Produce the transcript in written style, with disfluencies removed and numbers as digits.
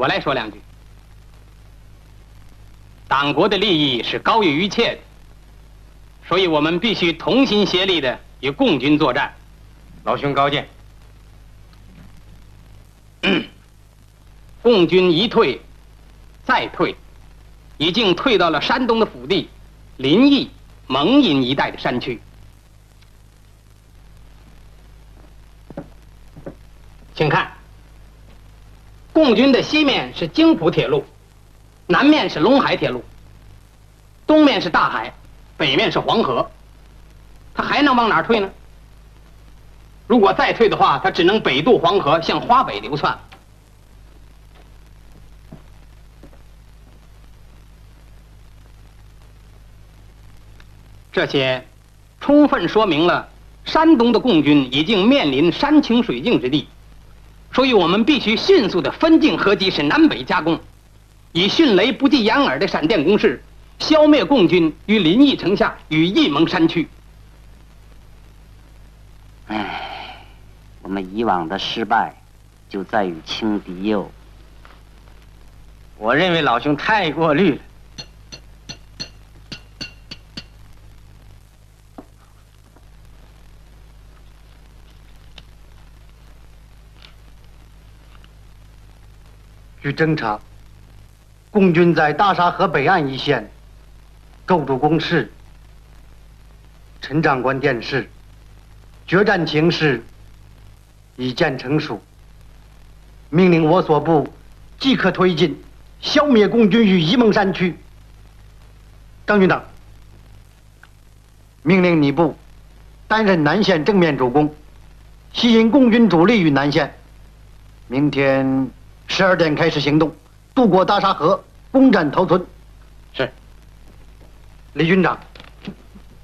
我来说两句。党国的利益是高于一切的，所以我们必须同心协力的与共军作战。 老兄高见。 共军一退再退，已经退到了山东的腹地临沂、蒙阴一带的山区。请看，共军的西面是京浦铁路，南面是陇海铁路，东面是大海，北面是黄河，他还能往哪儿退呢？如果再退的话，他只能北渡黄河，向华北流窜。这些充分说明了山东的共军已经面临山穷水尽之地，所以我们必须迅速的分进合击，是南北夹攻，以迅雷不及掩耳的闪电攻势，消灭共军于临沂城下与沂蒙山区。 我们以往的失败就在于轻敌哟。 我认为老兄太过虑了。 据侦查，共军在大沙河北岸一线构筑工事。陈长官电示，决战情势已见成熟，命令我所部即刻推进，消灭共军于沂蒙山区。张军长，命令你部担任南线正面主攻，吸引共军主力于南线。明天12点开始行动，渡过大沙河，攻占头村。 是。 李军长。